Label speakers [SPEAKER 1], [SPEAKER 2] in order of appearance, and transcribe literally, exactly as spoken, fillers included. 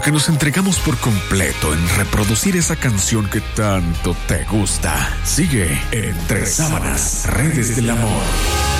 [SPEAKER 1] porque nos entregamos por completo en reproducir esa canción que tanto te gusta. Sigue Entre Sábanas, Redes del Amor.